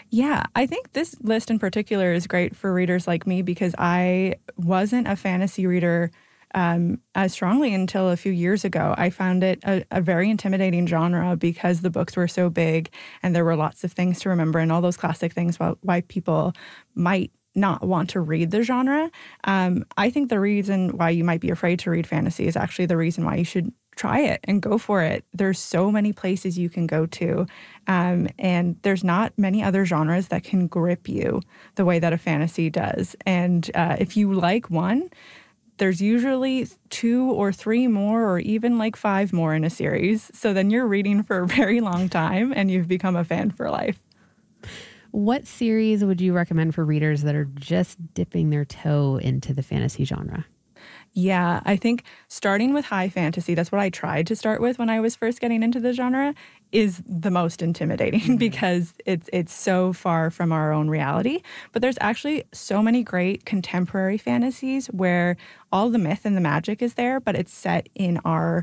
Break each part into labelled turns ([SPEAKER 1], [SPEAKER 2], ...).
[SPEAKER 1] Yeah, I think this list in particular is great for readers like me because I wasn't a fantasy reader as strongly until a few years ago. I found it a very intimidating genre because the books were so big and there were lots of things to remember and all those classic things about why people might not want to read the genre. I think the reason why you might be afraid to read fantasy is actually the reason why you should try it and go for it. There's so many places you can go to, and there's not many other genres that can grip you the way that a fantasy does. And if you like one, there's usually 2 or 3 more or even like 5 more in a series. So then you're reading for a very long time and you've become a fan for life.
[SPEAKER 2] What series would you recommend for readers that are just dipping their toe into the fantasy genre?
[SPEAKER 1] Yeah, I think starting with high fantasy, that's what I tried to start with when I was first getting into the genre, is the most intimidating because it's so far from our own reality. But there's actually so many great contemporary fantasies where all the myth and the magic is there, but it's set in our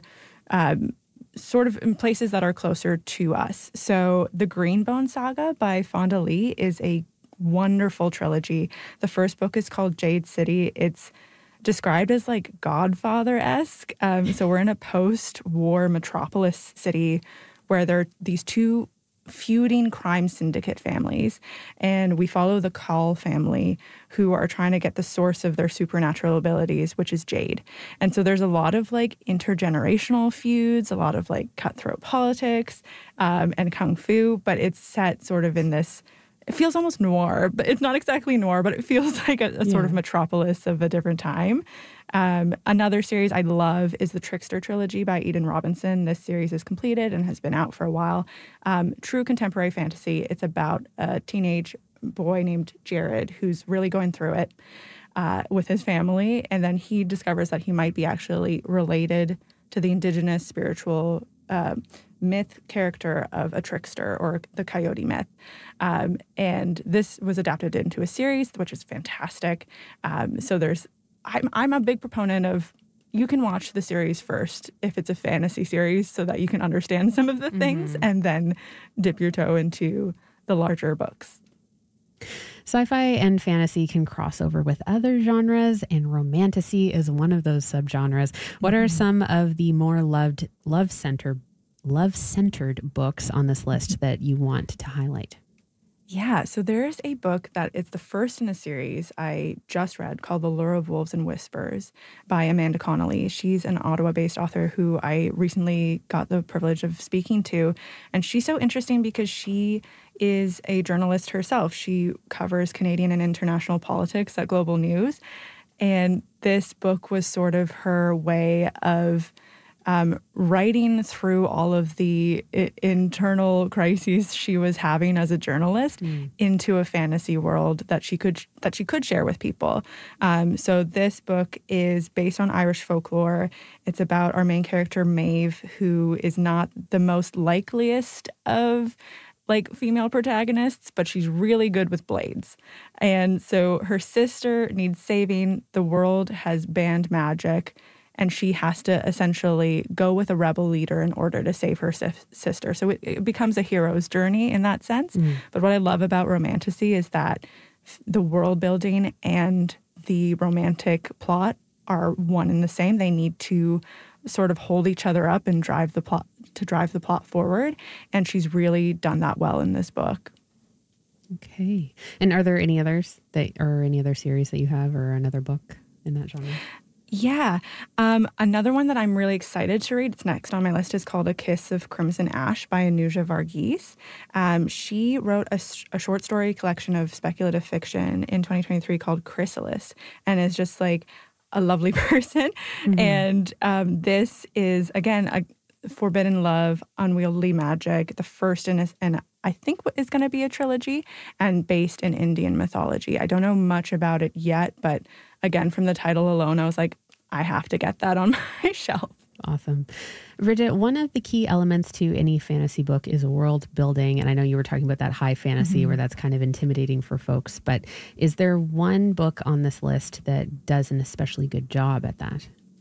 [SPEAKER 1] sort of in places that are closer to us. So the Greenbone Saga by Fonda Lee is a wonderful trilogy. The first book is called Jade City. It's described as like Godfather-esque. So we're in a post-war metropolis city where there are these 2 feuding crime syndicate families. And we follow the Call family who are trying to get the source of their supernatural abilities, which is Jade. And so there's a lot of like intergenerational feuds, a lot of like cutthroat politics and kung fu, but it's set sort of in this. It feels almost noir, but it's not exactly noir, but it feels like a sort of metropolis of a different time. Another series I love is the Trickster trilogy by Eden Robinson. This series is completed and has been out for a while. True contemporary fantasy. It's about a teenage boy named Jared who's really going through it with his family. And then he discovers that he might be actually related to the indigenous spiritual myth character of a trickster, or the coyote myth. And this was adapted into a series, which is fantastic. So I'm a big proponent of, you can watch the series first if it's a fantasy series so that you can understand some of the things and then dip your toe into the larger books.
[SPEAKER 2] Sci-fi and fantasy can cross over with other genres, and romantasy is one of those subgenres. What are some of the more love-centered books on this list that you want to highlight?
[SPEAKER 1] Yeah, so there's a book that is the first in a series I just read called The Lure of Wolves and Whispers by Amanda Connolly. She's an Ottawa-based author who I recently got the privilege of speaking to. And she's so interesting because she is a journalist herself. She covers Canadian and international politics at Global News. And this book was sort of her way of writing through all of the internal crises she was having as a journalist into a fantasy world that she could share with people. So this book is based on Irish folklore. It's about our main character, Maeve, who is not the most likeliest of like female protagonists, but she's really good with blades. And so her sister needs saving. The world has banned magic, and she has to essentially go with a rebel leader in order to save her sister. So it becomes a hero's journey in that sense. But what I love about romantasy is that the world building and the romantic plot are one and the same. They need to sort of hold each other up and drive the plot forward. And she's really done that well in this book.
[SPEAKER 2] Okay. And are there any others any other series that you have, or another book in that genre?
[SPEAKER 1] Yeah. Another one that I'm really excited to read, it's next on my list, is called A Kiss of Crimson Ash by Anuja Varghese. She wrote a short story collection of speculative fiction in 2023 called Chrysalis, and is just like a lovely person. And this is, again, a forbidden love, unwieldy magic, the first in and I think is going to be a trilogy, and based in Indian mythology. I don't know much about it yet, but again, from the title alone, I was like, I have to get that on my shelf.
[SPEAKER 2] Awesome. Bridget, one of the key elements to any fantasy book is world building. And I know you were talking about that high fantasy where that's kind of intimidating for folks, but is there one book on this list that does an especially good job at that?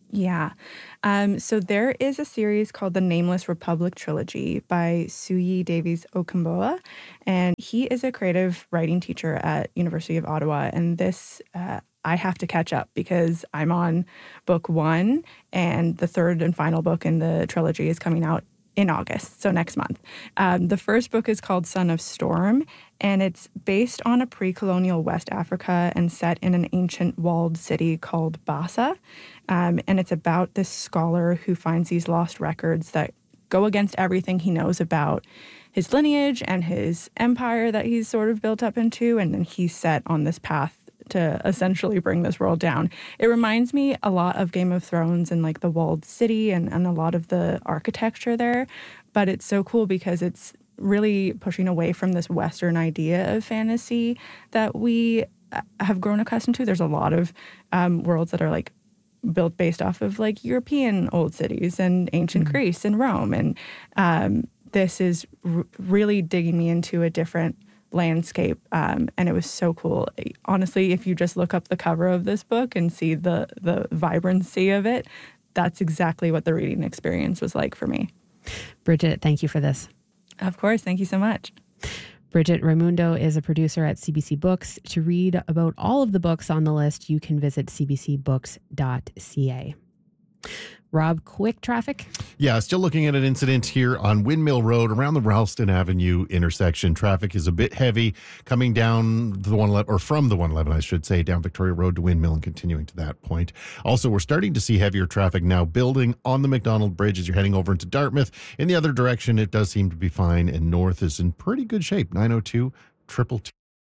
[SPEAKER 1] Yeah. So there is a series called the Nameless Republic Trilogy by Suyi Davies Okumboa, and he is a creative writing teacher at University of Ottawa. And this I have to catch up because I'm on book 1, and the third and final book in the trilogy is coming out in August, so next month. The first book is called Son of Storm, and it's based on a pre-colonial West Africa and set in an ancient walled city called Bassa. And it's about this scholar who finds these lost records that go against everything he knows about his lineage and his empire that he's sort of built up into, and then he's set on this path to essentially bring this world down. It reminds me a lot of Game of Thrones and like the walled city and a lot of the architecture there. But it's so cool because it's really pushing away from this Western idea of fantasy that we have grown accustomed to. There's a lot of worlds that are like built based off of like European old cities and ancient Greece and Rome. And this is really digging me into a different landscape, and it was so cool. Honestly, if you just look up the cover of this book and see the vibrancy of it, that's exactly what the reading experience was like for me.
[SPEAKER 2] Bridget, thank you for this.
[SPEAKER 1] Of course. Thank you so much.
[SPEAKER 2] Bridget Raimundo is a producer at CBC Books. To read about all of the books on the list, you can visit cbcbooks.ca. Rob, quick traffic?
[SPEAKER 3] Yeah, still looking at an incident here on Windmill Road around the Ralston Avenue intersection. Traffic is a bit heavy coming down the 111, or from the 111, I should say, down Victoria Road to Windmill and continuing to that point. Also, we're starting to see heavier traffic now building on the McDonald Bridge as you're heading over into Dartmouth. In the other direction, it does seem to be fine, and north is in pretty good shape. 902 222.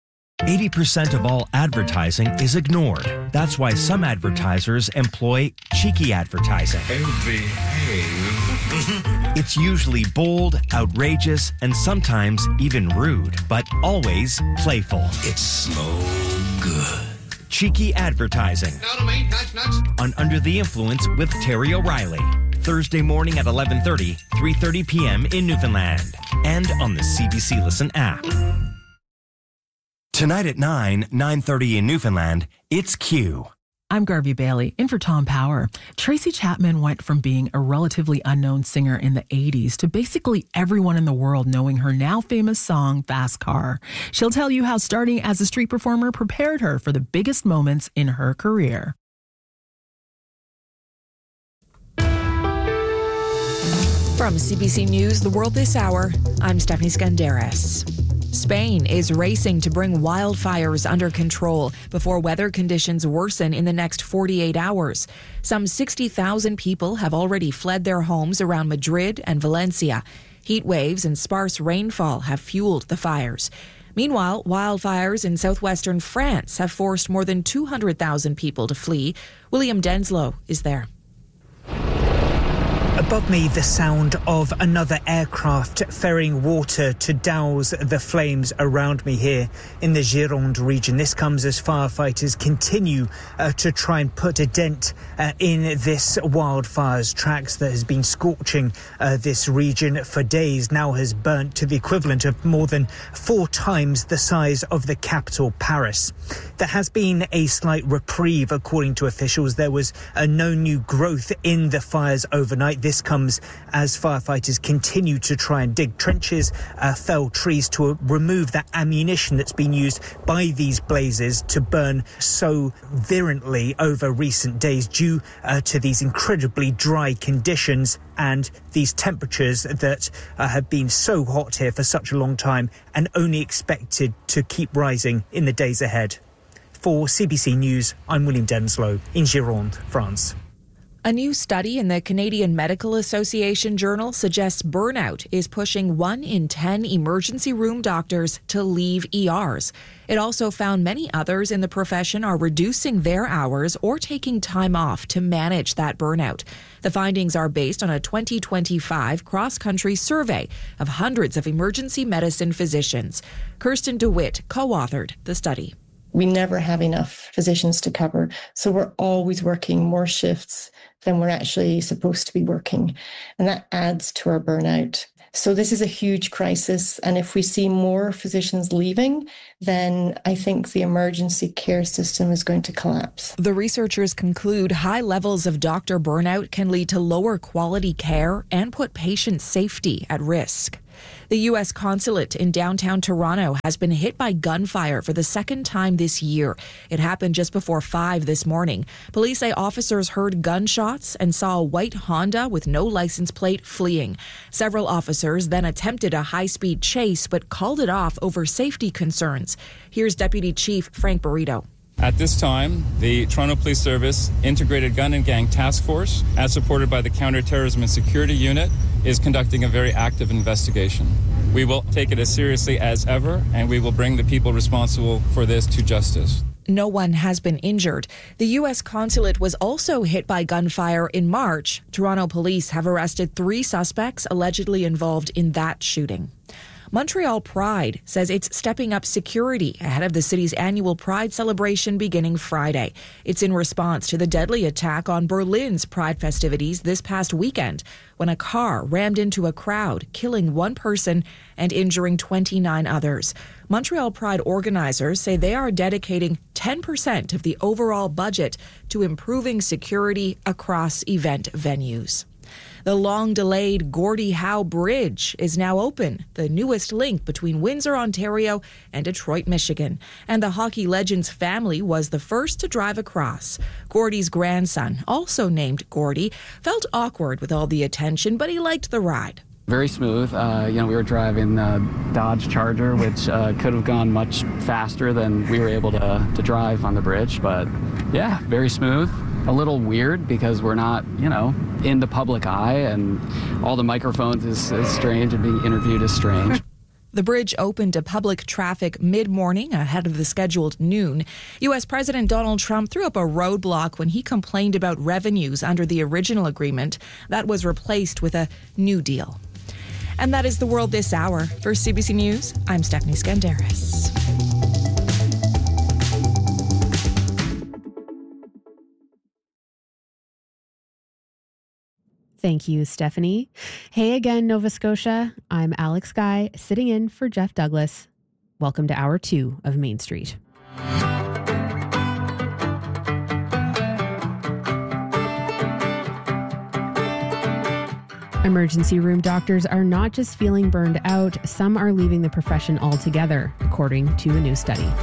[SPEAKER 4] 80% of all advertising is ignored. That's why some advertisers employ cheeky advertising. It's usually bold, outrageous, and sometimes even rude, but always playful.
[SPEAKER 5] It's so good.
[SPEAKER 4] Cheeky advertising. On Under the Influence with Terry O'Reilly. Thursday morning at 11:30, 3:30 p.m. in Newfoundland. And on the CBC Listen app. Tonight at 9:30 in Newfoundland, it's Q.
[SPEAKER 6] I'm Garvey Bailey, in for Tom Power. Tracy Chapman went from being a relatively unknown singer in the 80s to basically everyone in the world knowing her now famous song, Fast Car. She'll tell you how starting as a street performer prepared her for the biggest moments in her career.
[SPEAKER 7] From CBC News, The World This Hour, I'm Stephanie Skandaris. Spain is racing to bring wildfires under control before weather conditions worsen in the next 48 hours. Some 60,000 people have already fled their homes around Madrid and Valencia. Heat waves and sparse rainfall have fueled the fires. Meanwhile, wildfires in southwestern France have forced more than 200,000 people to flee. William Denslow is there.
[SPEAKER 8] Above me, the sound of another aircraft ferrying water to douse the flames around me here in the Gironde region. This comes as firefighters continue to try and put a dent in this wildfire's tracks that has been scorching this region for days, now has burnt to the equivalent of more than 4 times the size of the capital, Paris. There has been a slight reprieve, according to officials. There was no new growth in the fires overnight. This comes as firefighters continue to try and dig trenches, fell trees to remove that ammunition that's been used by these blazes to burn so virulently over recent days due to these incredibly dry conditions and these temperatures that have been so hot here for such a long time and only expected to keep rising in the days ahead. For CBC News, I'm William Denslow in Gironde, France.
[SPEAKER 7] A new study in the Canadian Medical Association Journal suggests burnout is pushing 1 in 10 emergency room doctors to leave ERs. It also found many others in the profession are reducing their hours or taking time off to manage that burnout. The findings are based on a 2025 cross-country survey of hundreds of emergency medicine physicians. Kirsten DeWitt co-authored the study.
[SPEAKER 9] We never have enough physicians to cover, so we're always working more shifts than we're actually supposed to be working, and that adds to our burnout. So this is a huge crisis. And if we see more physicians leaving, then I think the emergency care system is going to collapse.
[SPEAKER 7] The researchers conclude high levels of doctor burnout can lead to lower quality care and put patient safety at risk. The U.S. consulate in downtown Toronto has been hit by gunfire for the second time this year. It happened just before 5 this morning. Police say officers heard gunshots and saw a white Honda with no license plate fleeing. Several officers then attempted a high-speed chase but called it off over safety concerns. Here's Deputy Chief Frank Burrito.
[SPEAKER 10] At this time, the Toronto Police Service Integrated Gun and Gang Task Force, as supported by the Counterterrorism and Security Unit, is conducting a very active investigation. We will take it as seriously as ever, and we will bring the people responsible for this to justice.
[SPEAKER 7] No one has been injured. The U.S. consulate was also hit by gunfire in March. Toronto police have arrested 3 suspects allegedly involved in that shooting. Montreal Pride says it's stepping up security ahead of the city's annual Pride celebration beginning Friday. It's in response to the deadly attack on Berlin's Pride festivities this past weekend when a car rammed into a crowd, killing 1 person and injuring 29 others. Montreal Pride organizers say they are dedicating 10% of the overall budget to improving security across event venues. The long-delayed Gordie Howe Bridge is now open, the newest link between Windsor, Ontario and Detroit, Michigan. And the hockey legend's family was the first to drive across. Gordie's grandson, also named Gordie, felt awkward with all the attention, but he liked the ride.
[SPEAKER 11] Very smooth. We were driving Dodge Charger, which could have gone much faster than we were able to drive on the bridge. But yeah, very smooth. A little weird because we're not, in the public eye, and all the microphones is strange, and being interviewed is strange.
[SPEAKER 7] The bridge opened to public traffic mid-morning ahead of the scheduled noon. U.S. President Donald Trump threw up a roadblock when he complained about revenues under the original agreement that was replaced with a new deal. And that is the world this hour. For CBC News, I'm Stephanie Skandaris.
[SPEAKER 2] Thank you, Stephanie. Hey again, Nova Scotia. I'm Alex Guy, sitting in for Jeff Douglas. Welcome to Hour 2 of Main Street. Emergency room doctors are not just feeling burned out, some are leaving the profession altogether, according to a new study.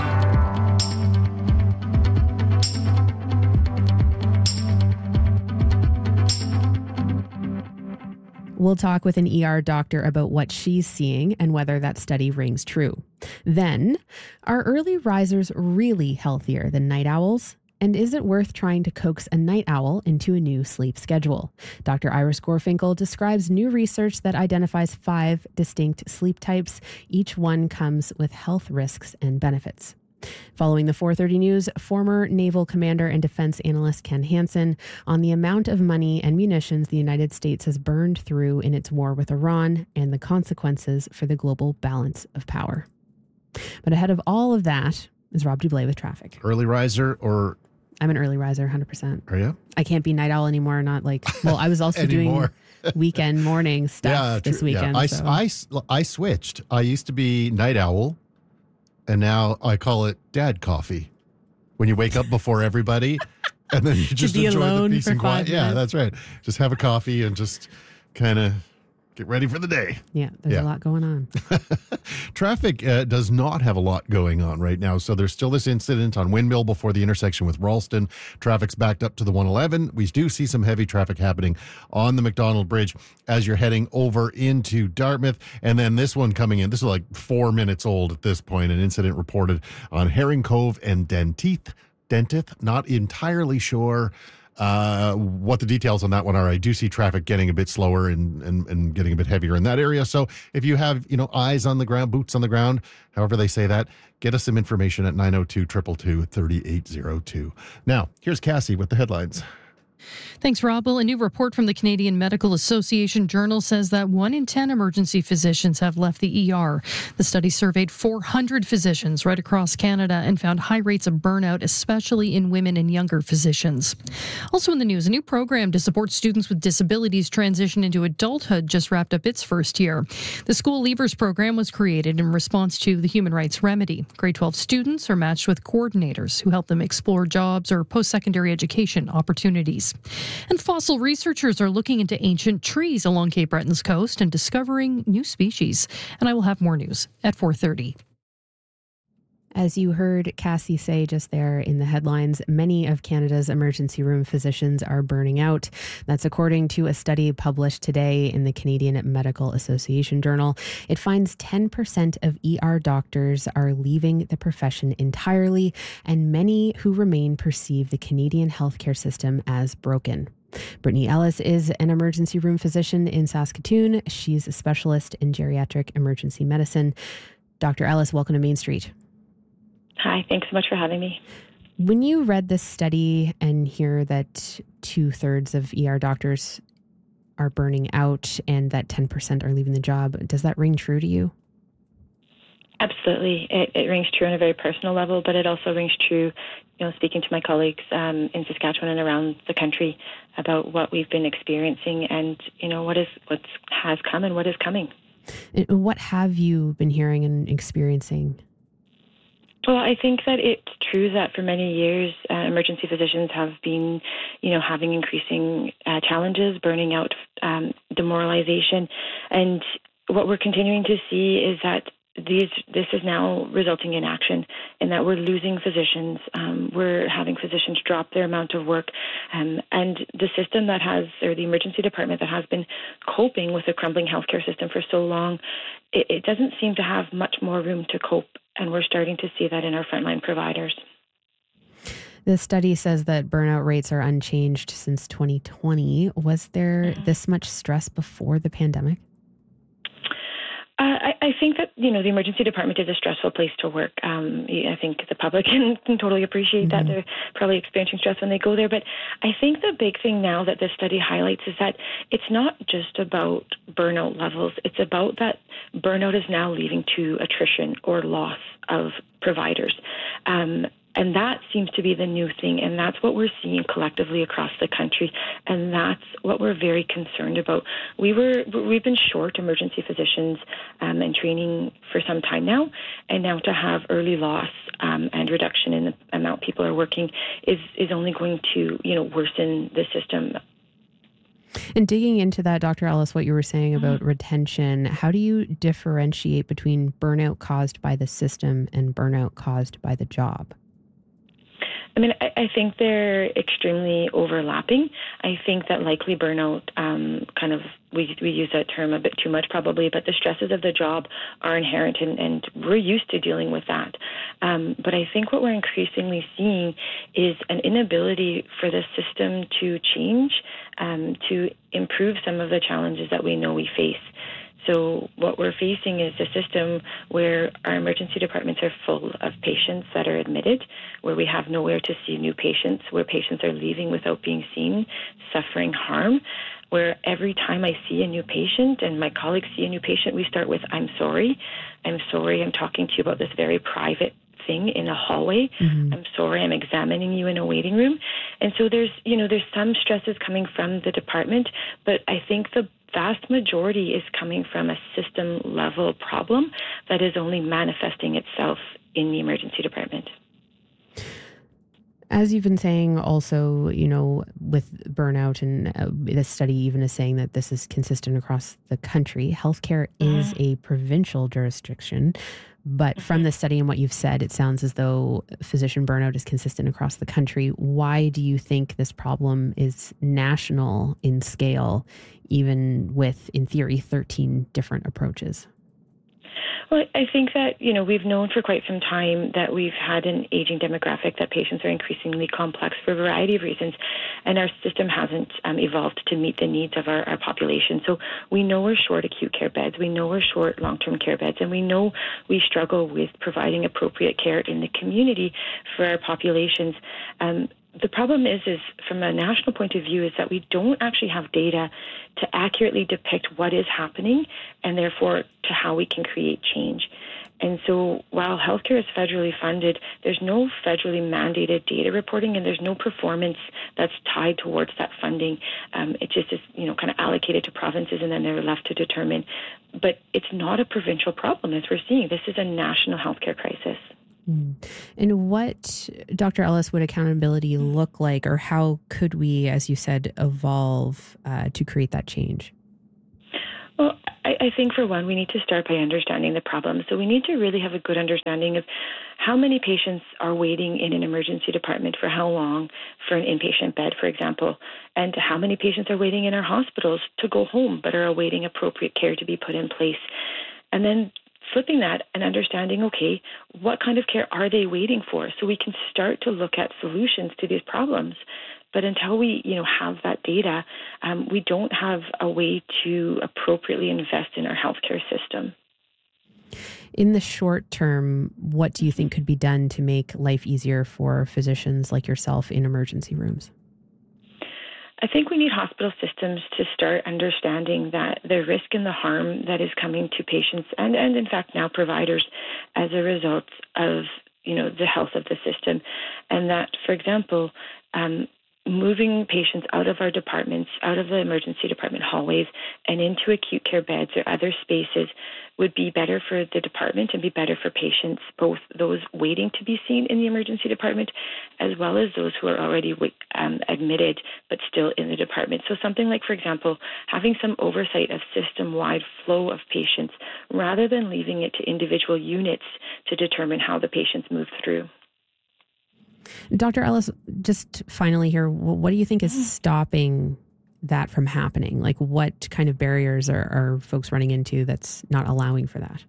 [SPEAKER 2] We'll talk with an ER doctor about what she's seeing and whether that study rings true. Then, are early risers really healthier than night owls? And is it worth trying to coax a night owl into a new sleep schedule? Dr. Iris Gorfinkel describes new research that identifies 5 distinct sleep types. Each one comes with health risks and benefits. Following the 4:30 news, former naval commander and defense analyst Ken Hansen on the amount of money and munitions the United States has burned through in its war with Iran and the consequences for the global balance of power. But ahead of all of that is Rob Dublé with traffic.
[SPEAKER 3] Early riser or...
[SPEAKER 2] I'm an early riser, 100%.
[SPEAKER 3] Are you?
[SPEAKER 2] I can't be night owl anymore. I was also doing weekend morning stuff this weekend.
[SPEAKER 3] Yeah. I switched. I used to be night owl. And now I call it dad coffee. When you wake up before everybody and then you just enjoy the peace and quiet. Yeah, that's right. Just have a coffee and just kind of get ready for the day.
[SPEAKER 2] Yeah, there's a lot going on.
[SPEAKER 3] Traffic does not have a lot going on right now. So there's still this incident on Windmill before the intersection with Ralston. Traffic's backed up to the 111. We do see some heavy traffic happening on the McDonald Bridge as you're heading over into Dartmouth. And then this one coming in, this is like 4 minutes old at this point, an incident reported on Herring Cove and Dentith. Not entirely sure what the details on that one are. I do see traffic getting a bit slower and getting a bit heavier in that area. So if you have, eyes on the ground, boots on the ground, however they say that, get us some information at 902-222-3802. Now, here's Cassie with the headlines.
[SPEAKER 12] Thanks, Rob. Well, a new report from the Canadian Medical Association Journal says that 1 in 10 emergency physicians have left the ER. The study surveyed 400 physicians right across Canada and found high rates of burnout, especially in women and younger physicians. Also in the news, a new program to support students with disabilities transition into adulthood just wrapped up its first year. The School Leavers program was created in response to the Human Rights Remedy. Grade 12 students are matched with coordinators who help them explore jobs or post-secondary education opportunities. And fossil researchers are looking into ancient trees along Cape Breton's coast and discovering new species. And I will have more news at 4:30.
[SPEAKER 2] As you heard Cassie say just there in the headlines, many of Canada's emergency room physicians are burning out. That's according to a study published today in the Canadian Medical Association Journal. It finds 10% of ER doctors are leaving the profession entirely, and many who remain perceive the Canadian healthcare system as broken. Brittany Ellis is an emergency room physician in Saskatoon. She's a specialist in geriatric emergency medicine. Dr. Ellis, welcome to Main Street.
[SPEAKER 13] Hi, thanks so much for having me.
[SPEAKER 2] When you read this study and hear that 2/3 of ER doctors are burning out and that 10% are leaving the job, does that ring true to you?
[SPEAKER 13] Absolutely. It rings true on a very personal level, but it also rings true, speaking to my colleagues in Saskatchewan and around the country about what we've been experiencing and, what has come and what is coming.
[SPEAKER 2] And what have you been hearing and experiencing?
[SPEAKER 13] Well, I think that it's true that for many years, emergency physicians have been, having increasing challenges, burning out, demoralization. And what we're continuing to see is that this is now resulting in action, and that we're losing physicians. We're having physicians drop their amount of work. And the system the emergency department that has been coping with a crumbling healthcare system for so long, it doesn't seem to have much more room to cope. And we're starting to see that in our frontline providers.
[SPEAKER 2] The study says that burnout rates are unchanged since 2020. Was there this much stress before the pandemic?
[SPEAKER 13] I think that, the emergency department is a stressful place to work. I think the public can totally appreciate that. They're probably experiencing stress when they go there. But I think the big thing now that this study highlights is that it's not just about burnout levels. It's about that burnout is now leading to attrition or loss of providers. And that seems to be the new thing, and that's what we're seeing collectively across the country, and that's what we're very concerned about. We've been short emergency physicians and training for some time now, and now to have early loss and reduction in the amount people are working is only going to worsen the system.
[SPEAKER 2] And digging into that, Dr. Ellis, what you were saying about retention, how do you differentiate between burnout caused by the system and burnout caused by the job?
[SPEAKER 13] I mean, I think they're extremely overlapping. I think that likely burnout, we use that term a bit too much probably, but the stresses of the job are inherent and we're used to dealing with that. But I think what we're increasingly seeing is an inability for the system to change, to improve some of the challenges that we know we face. So what we're facing is a system where our emergency departments are full of patients that are admitted, where we have nowhere to see new patients, where patients are leaving without being seen, suffering harm, where every time I see a new patient and my colleagues see a new patient, we start with, I'm sorry, I'm talking to you about this very private thing in a hallway. I'm sorry, I'm examining you in a waiting room. And so there's some stresses coming from the department, but I think the vast majority is coming from a system level problem that is only manifesting itself in the emergency department.
[SPEAKER 2] As you've been saying also, with burnout, and this study even is saying that this is consistent across the country, healthcare is a provincial jurisdiction. But from the study and what you've said, it sounds as though physician burnout is consistent across the country. Why do you think this problem is national in scale, even with, in theory, 13 different approaches?
[SPEAKER 13] Well, I think that, we've known for quite some time that we've had an aging demographic, that patients are increasingly complex for a variety of reasons, and our system hasn't evolved to meet the needs of our population. So we know we're short acute care beds, we know we're short long-term care beds, and we know we struggle with providing appropriate care in the community for our populations. the problem is from a national point of view, is that we don't actually have data to accurately depict what is happening and therefore to how we can create change. And so while healthcare is federally funded, there's no federally mandated data reporting and there's no performance that's tied towards that funding. It just is, kind of allocated to provinces and then they're left to determine. But it's not a provincial problem, as we're seeing. This is a national healthcare crisis.
[SPEAKER 2] And what, Dr. Ellis, would accountability look like, or how could we, as you said, evolve to create that change?
[SPEAKER 13] Well, I think for one, we need to start by understanding the problem. So we need to really have a good understanding of how many patients are waiting in an emergency department for how long for an inpatient bed, for example, and how many patients are waiting in our hospitals to go home but are awaiting appropriate care to be put in place. And then flipping that and understanding, okay, what kind of care are they waiting for? So we can start to look at solutions to these problems. But until we, have that data, we don't have a way to appropriately invest in our healthcare system.
[SPEAKER 2] In the short term, what do you think could be done to make life easier for physicians like yourself in emergency rooms?
[SPEAKER 13] I think we need hospital systems to start understanding that the risk and the harm that is coming to patients and in fact now providers as a result of, the health of the system. And that, for example, moving patients out of our departments, out of the emergency department hallways and into acute care beds or other spaces would be better for the department and be better for patients, both those waiting to be seen in the emergency department as well as those who are already admitted but still in the department. So something like, for example, having some oversight of system-wide flow of patients rather than leaving it to individual units to determine how the patients move through.
[SPEAKER 2] Dr. Ellis, just finally here, what do you think is stopping that from happening? Like, what kind of barriers are folks running into that's not allowing for that?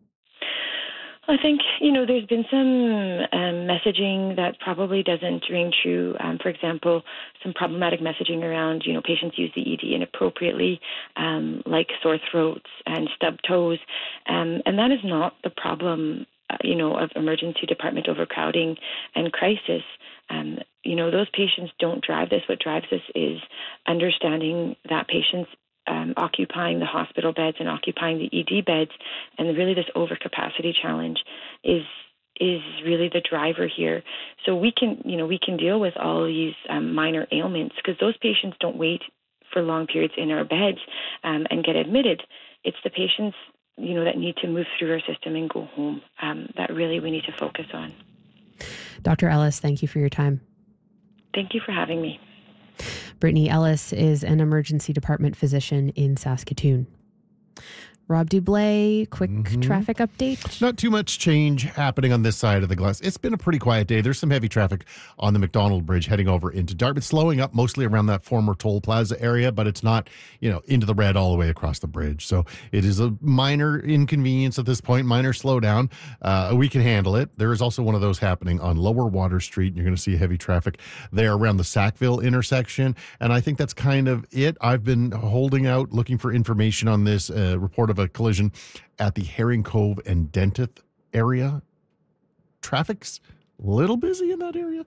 [SPEAKER 13] I think, there's been some messaging that probably doesn't ring true. For example, some problematic messaging around, patients use the ED inappropriately, like sore throats and stubbed toes. And that is not the problem of emergency department overcrowding and crisis. Those patients don't drive this. What drives this is understanding that patients occupying the hospital beds and occupying the ED beds, and really this overcapacity challenge is really the driver here. So we can deal with all these minor ailments because those patients don't wait for long periods in our beds and get admitted. It's the patients that need to move through our system and go home, that really we need to focus on.
[SPEAKER 2] Dr. Ellis, thank you for your time.
[SPEAKER 13] Thank you for having me.
[SPEAKER 2] Brittany Ellis is an emergency department physician in Saskatoon. Rob Dublé, quick traffic update.
[SPEAKER 3] Not too much change happening on this side of the glass. It's been a pretty quiet day. There's some heavy traffic on the McDonald Bridge heading over into Dartmouth, slowing up mostly around that former toll plaza area, but it's not, into the red all the way across the bridge. So it is a minor inconvenience at this point, minor slowdown. We can handle it. There is also one of those happening on Lower Water Street. You're going to see heavy traffic there around the Sackville intersection. And I think that's kind of it. I've been holding out, looking for information on this report of a collision at the Herring Cove and Dentith area. Traffic's a little busy in that area.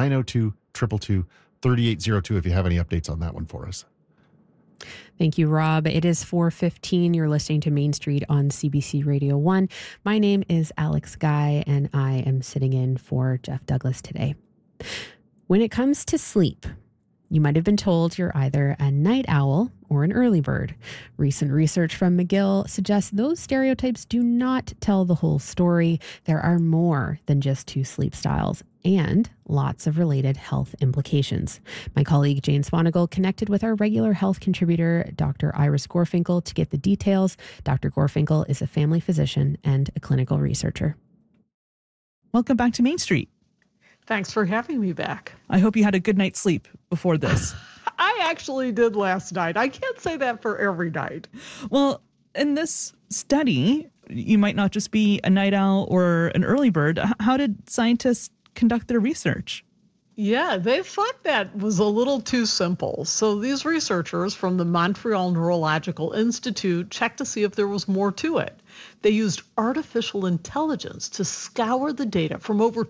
[SPEAKER 3] 902-222-3802 if you have any updates on that one for us.
[SPEAKER 2] Thank you, Rob. It is 4:15. You're listening to Main Street on CBC Radio 1. My name is Alex Guy, and I am sitting in for Jeff Douglas today. When it comes to sleep, you might have been told you're either a night owl or an early bird. Recent research from McGill suggests those stereotypes do not tell the whole story. There are more than just two sleep styles and lots of related health implications. My colleague Jane Swanigal connected with our regular health contributor, Dr. Iris Gorfinkel, to get the details. Dr. Gorfinkel is a family physician and a clinical researcher.
[SPEAKER 14] Welcome back to Main Street.
[SPEAKER 15] Thanks for having me back.
[SPEAKER 14] I hope you had a good night's sleep before this.
[SPEAKER 15] I actually did last night. I can't say that for every night.
[SPEAKER 14] Well, in this study, you might not just be a night owl or an early bird. How did scientists conduct their research?
[SPEAKER 15] Yeah, they thought that was a little too simple. So these researchers from the Montreal Neurological Institute checked to see if there was more to it. They used artificial intelligence to scour the data from over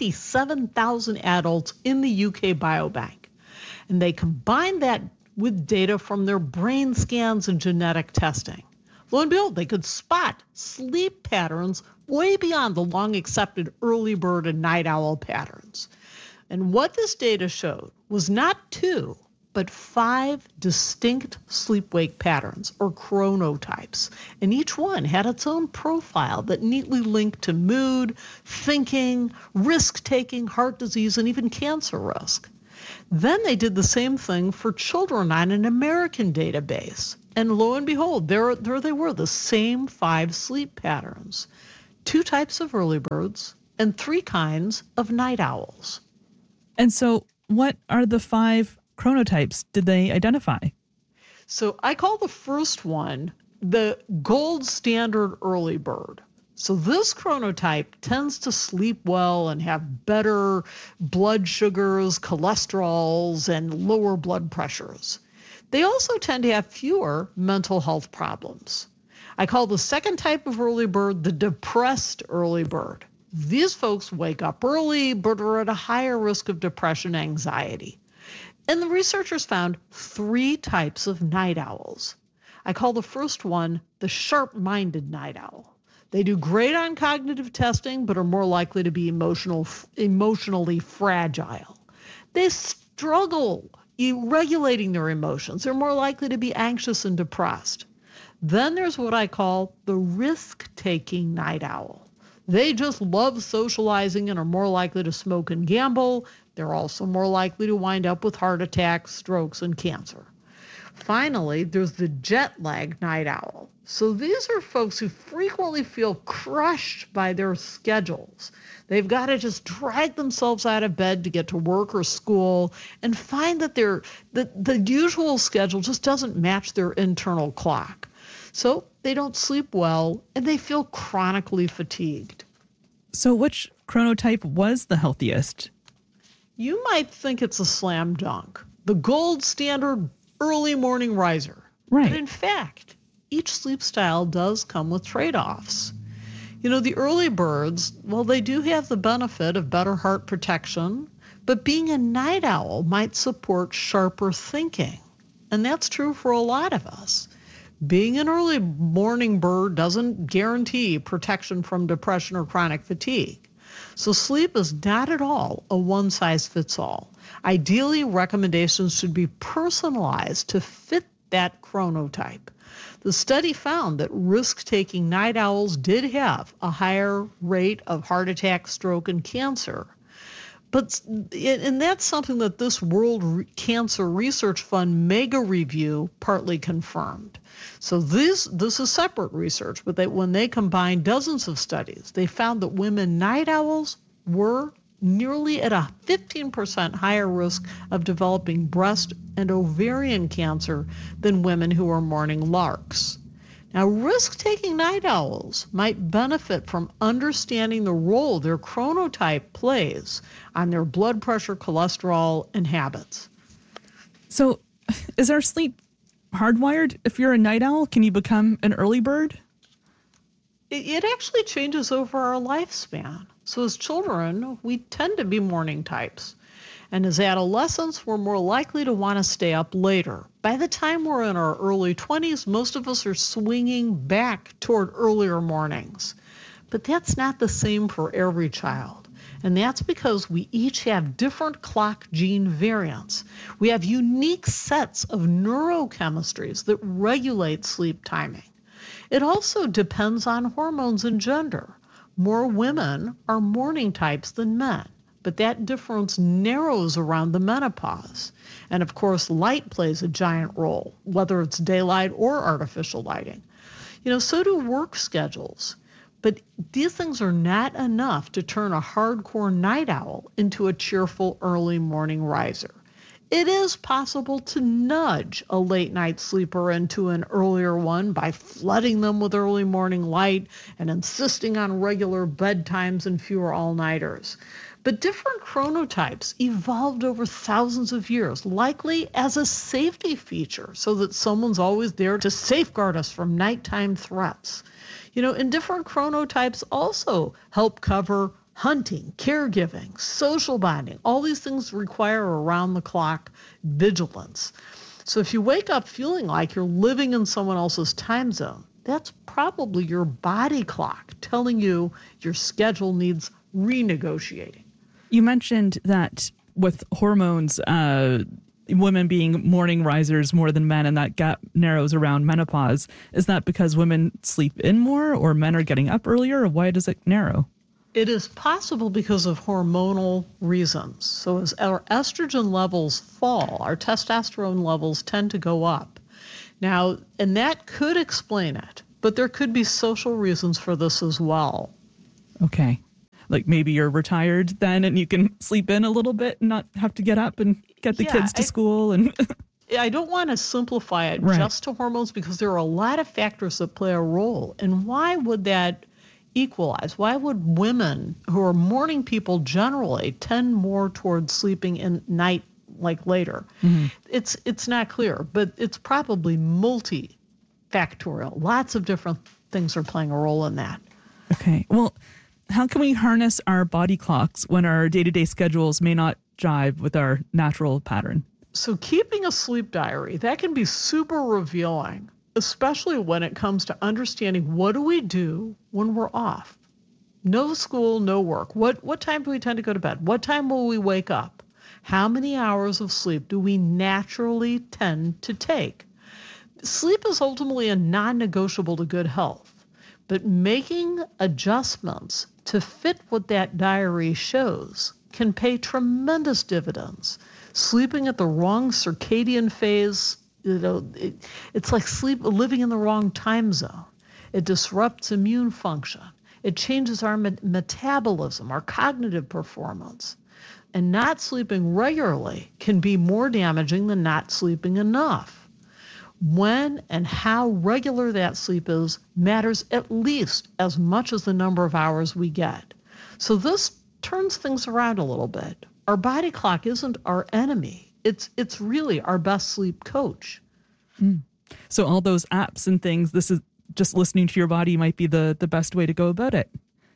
[SPEAKER 15] 27,000 adults in the UK Biobank. And they combined that with data from their brain scans and genetic testing. Lo and behold, they could spot sleep patterns way beyond the long accepted early bird and night owl patterns. And what this data showed was not 2, but 5 distinct sleep-wake patterns, or chronotypes. And each one had its own profile that neatly linked to mood, thinking, risk-taking, heart disease, and even cancer risk. Then they did the same thing for children on an American database. And lo and behold, there they were, the same 5 sleep patterns. 2 types of early birds and 3 kinds of night owls.
[SPEAKER 14] And so what are the 5 chronotypes did they identify?
[SPEAKER 15] So I call the first one the gold standard early bird. So this chronotype tends to sleep well and have better blood sugars, cholesterols, and lower blood pressures. They also tend to have fewer mental health problems. I call the second type of early bird the depressed early bird. These folks wake up early, but are at a higher risk of depression and anxiety. And the researchers found 3 types of night owls. I call the first one the sharp-minded night owl. They do great on cognitive testing, but are more likely to be emotionally fragile. They struggle regulating their emotions. They're more likely to be anxious and depressed. Then there's what I call the risk-taking night owl. They just love socializing and are more likely to smoke and gamble. They're also more likely to wind up with heart attacks, strokes, and cancer. Finally, there's the jet-lagged night owl. So these are folks who frequently feel crushed by their schedules. They've got to just drag themselves out of bed to get to work or school and find that the usual schedule just doesn't match their internal clock. So they don't sleep well and they feel chronically fatigued.
[SPEAKER 14] So which chronotype was the healthiest?
[SPEAKER 15] You might think it's a slam dunk, the gold standard early morning riser.
[SPEAKER 14] Right.
[SPEAKER 15] But in fact, each sleep style does come with trade-offs. You know, the early birds, well, they do have the benefit of better heart protection, but being a night owl might support sharper thinking. And that's true for a lot of us. Being an early morning bird doesn't guarantee protection from depression or chronic fatigue. So sleep is not at all a one-size-fits-all. Ideally, recommendations should be personalized to fit that chronotype. The study found that risk-taking night owls did have a higher rate of heart attack, stroke, and cancer. And that's something that this World Cancer Research Fund mega review partly confirmed. So this is separate research, but when they combined dozens of studies, they found that women night owls were nearly at a 15% higher risk of developing breast and ovarian cancer than women who are morning larks. Now, risk-taking night owls might benefit from understanding the role their chronotype plays on their blood pressure, cholesterol, and habits.
[SPEAKER 14] So is our sleep hardwired? If you're a night owl, can you become an early bird?
[SPEAKER 15] It actually changes over our lifespan. So as children, we tend to be morning types. And as adolescents, we're more likely to want to stay up later. By the time we're in our early 20s, most of us are swinging back toward earlier mornings. But that's not the same for every child. And that's because we each have different clock gene variants. We have unique sets of neurochemistries that regulate sleep timing. It also depends on hormones and gender. More women are morning types than men, but that difference narrows around the menopause. And of course, light plays a giant role, whether it's daylight or artificial lighting. You know, so do work schedules. But these things are not enough to turn a hardcore night owl into a cheerful early morning riser. It is possible to nudge a late night sleeper into an earlier one by flooding them with early morning light and insisting on regular bedtimes and fewer all-nighters. But different chronotypes evolved over thousands of years, likely as a safety feature, so that someone's always there to safeguard us from nighttime threats. And different chronotypes also help cover hunting, caregiving, social bonding. All these things require around-the-clock vigilance. So if you wake up feeling like you're living in someone else's time zone, that's probably your body clock telling you your schedule needs renegotiating.
[SPEAKER 14] You mentioned that with hormones, women being morning risers more than men, and that gap narrows around menopause. Is that because women sleep in more, or men are getting up earlier, or why does it narrow?
[SPEAKER 15] It is possible because of hormonal reasons. So as our estrogen levels fall, our testosterone levels tend to go up. Now, and that could explain it, but there could be social reasons for this as well.
[SPEAKER 14] Okay. Like maybe you're retired then and you can sleep in a little bit and not have to get up and get the kids to school. And
[SPEAKER 15] I don't want to simplify it
[SPEAKER 14] Right.
[SPEAKER 15] just to hormones, because there are a lot of factors that play a role. And why would that equalize? Why would women who are morning people generally tend more towards sleeping in night like later?
[SPEAKER 14] Mm-hmm.
[SPEAKER 15] It's not clear, but it's probably multifactorial. Lots of different things are playing a role in that.
[SPEAKER 14] Okay. Well, how can we harness our body clocks when our day-to-day schedules may not jive with our natural pattern?
[SPEAKER 15] So keeping a sleep diary, that can be super revealing, especially when it comes to understanding what do we do when we're off. No school, no work. What time do we tend to go to bed? What time will we wake up? How many hours of sleep do we naturally tend to take? Sleep is ultimately a non-negotiable to good health, but making adjustments to fit what that diary shows can pay tremendous dividends. Sleeping at the wrong circadian phase, it's like living in the wrong time zone. It disrupts immune function. It changes our metabolism, our cognitive performance. And not sleeping regularly can be more damaging than not sleeping enough. When and how regular that sleep is matters at least as much as the number of hours we get. So this turns things around a little bit. Our body clock isn't our enemy. It's really our best sleep coach.
[SPEAKER 14] So all those apps and things, this is just listening to your body might be the best way to go about it.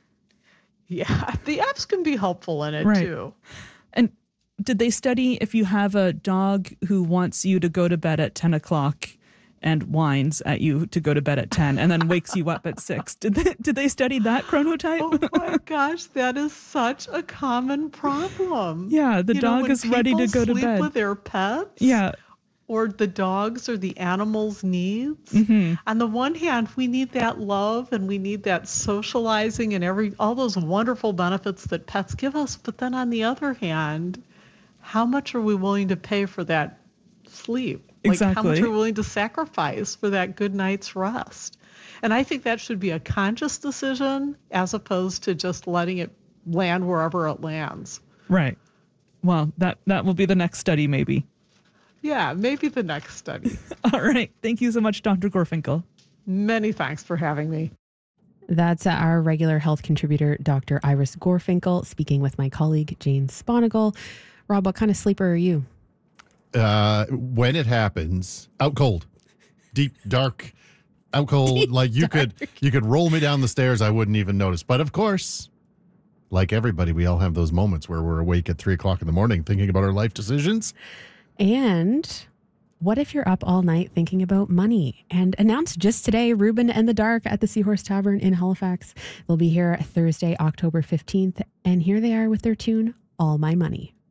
[SPEAKER 15] Yeah, the apps can be helpful in it too.
[SPEAKER 14] And did they study if you have a dog who wants you to go to bed at 10 o'clock and whines at you to go to bed at 10 and then wakes you up at 6? Did they study that chronotype?
[SPEAKER 15] Oh my gosh, that is such a common problem.
[SPEAKER 14] Yeah, the dog is ready to go to bed.
[SPEAKER 15] With their pets.
[SPEAKER 14] Yeah.
[SPEAKER 15] Or the dogs or the animals' needs.
[SPEAKER 14] Mm-hmm.
[SPEAKER 15] On the one hand, we need that love and we need that socializing and all those wonderful benefits that pets give us. But then on the other hand, how much are we willing to pay for that sleep?
[SPEAKER 14] Exactly.
[SPEAKER 15] How much are we willing to sacrifice for that good night's rest? And I think that should be a conscious decision as opposed to just letting it land wherever it lands.
[SPEAKER 14] Right. Well, that will be the next study, maybe.
[SPEAKER 15] Yeah, maybe the next study.
[SPEAKER 14] All right. Thank you so much, Dr. Gorfinkel.
[SPEAKER 15] Many thanks for having me.
[SPEAKER 2] That's our regular health contributor, Dr. Iris Gorfinkel, speaking with my colleague, Jane Sponigal. Rob, what kind of sleeper are you?
[SPEAKER 3] When it happens, out cold, deep, dark, out cold.
[SPEAKER 2] Deep,
[SPEAKER 3] like you
[SPEAKER 2] dark.
[SPEAKER 3] you could roll me down the stairs. I wouldn't even notice. But of course, like everybody, we all have those moments where we're awake at 3 o'clock in the morning thinking about our life decisions.
[SPEAKER 2] And what if you're up all night thinking about money? And announced just today, Ruben and the Dark at the Seahorse Tavern in Halifax. They'll be here Thursday, October 15th. And here they are with their tune, All My Money.